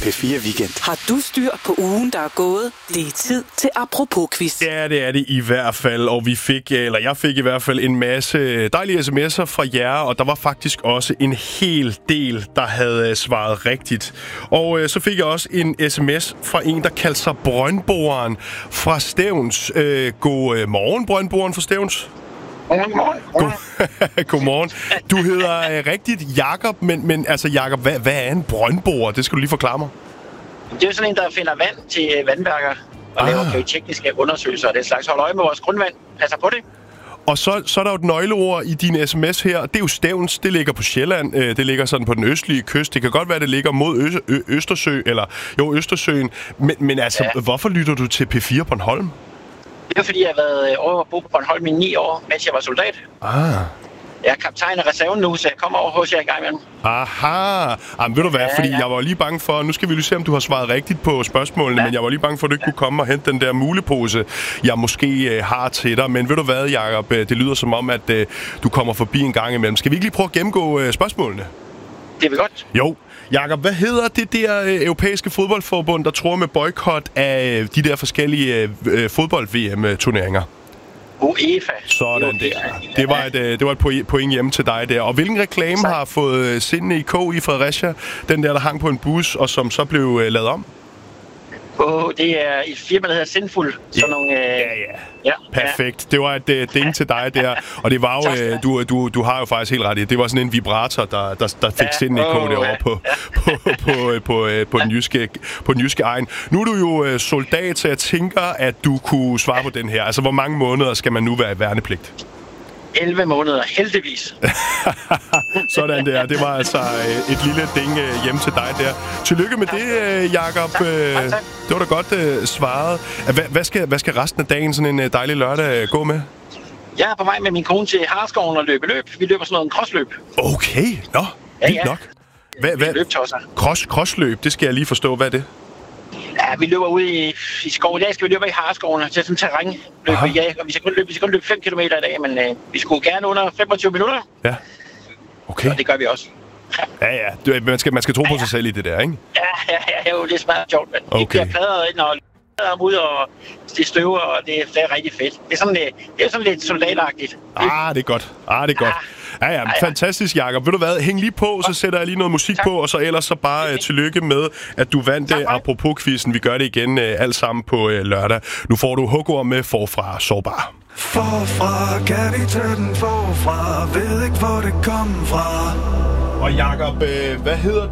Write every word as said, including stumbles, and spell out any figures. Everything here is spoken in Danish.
P fire Weekend. Har du styr på ugen, der er gået? Det er tid til Apropos-quiz. Ja, det er det i hvert fald, og vi fik, eller jeg fik i hvert fald en masse dejlige sms'er fra jer, og der var faktisk også en hel del, der havde svaret rigtigt. Og øh, så fik jeg også en sms fra en, der kaldte sig Brøndboeren fra Stevns. Øh, god morgen, Brøndboeren fra Stevns. Godmorgen. God, Godmorgen. Du hedder øh, rigtigt Jakob, men, men altså Jakob, hvad, hvad er en brøndborer? Det skal du lige forklare mig. Det er jo sådan en, der finder vand til vandværker og ah. laver geotekniske undersøgelser og den slags. Holder øje med vores grundvand. Passer på det. Og så, så er der jo et nøgleord i din sms her. Det er jo Stevns. Det ligger på Sjælland. Det ligger sådan på den østlige kyst. Det kan godt være, det ligger mod Ø- Ø- Østersø, eller jo, Østersøen. Men, men altså, ja. Hvorfor lytter du til P fire Bornholm? Det er fordi, jeg har været over at bo på Bornholm i ni år, mens jeg var soldat. Ah. Jeg er kaptajn af reserven nu, så jeg kommer over hos jer i gang imellem. Aha. Jamen, ved du hvad, ja, fordi ja. jeg var lige bange for, nu skal vi lige se, om du har svaret rigtigt på spørgsmålene, ja. men jeg var lige bange for, at du ikke ja. kunne komme og hente den der mulepose, jeg måske øh, har til dig. Men ved du hvad, Jakob, det lyder som om, at øh, du kommer forbi en gang imellem. Skal vi ikke lige prøve at gennemgå øh, spørgsmålene? Det vil godt. Jo. Jakob, hvad hedder det der øh, europæiske fodboldforbund, der tror med boykot af øh, de der forskellige øh, fodbold-V M-turneringer? UEFA. Sådan der. Det var et, det var et point hjemme til dig der. Og hvilken reklame har fået sindene i kog i Fredericia? Den der, der hang på en bus, og som så blev uh, lavet om? Oh, det er et firma, der hedder Sindfuld. Sådan ja. nogle, øh... ja, ja. Ja, perfekt. Det var et uh, ding til dig der. Og det var jo, uh, du, du, du har jo faktisk helt ret i, det var sådan en vibrator, der, der, der fik ja. sindene i kog derovre på, ja. på, på, på, på, på, den jyske, på den jyske egen. Nu er du jo uh, soldat, så jeg tænker, at du kunne svare på den her. Altså, hvor mange måneder skal man nu være i værnepligt? elleve måneder, heldigvis. Sådan der. Det var altså et lille ding hjem til dig der. Tillykke med det, Jakob. Det var da godt svaret. Hvad skal, hvad skal resten af dagen, sådan en dejlig lørdag, gå med? Jeg er på vej med min kone til Harskoven og løbe løb. Vi løber sådan noget en crossløb. Okay, nå. Ja, vildt ja. nok. Hvad, hvad? Løbtosser. Cross, crossløb, det skal jeg lige forstå. Hvad er det? Ja, vi løber ude i, i skoven. I dag skal vi løbe i Harskoven til sådan en terrænløb. Ja, og vi skal kun løbe, vi skal kun løbe fem kilometer i dag, men øh, vi skulle gerne under femogtyve minutter. Ja. Okay. Og det gør vi også. Ja, ja. Du, man, skal, man skal tro på ja, ja. sig selv i det der, ikke? Ja, ja, ja. Jo, det er smadret sjovt, men okay. Det bliver pladret ind og pladret ud, og det støver, og det er, det er rigtig fedt. Det er sådan, det, det er sådan lidt soldatagtigt. Ah, det er godt. Ah, det er godt. Ja, ja, fantastisk, Jakob. Ved du hvad, hæng lige på, så sætter jeg lige noget musik tak. på, og så ellers så bare uh, tillykke med, at du vandt uh, Apropos-quizzen. Vi gør det igen uh, alt sammen på uh, lørdag. Nu får du hugorm med Forfra Sårbar. Forfra, kan vi tage den forfra, ved ikke hvor det kom fra. Og Jakob, øh, hvad hedder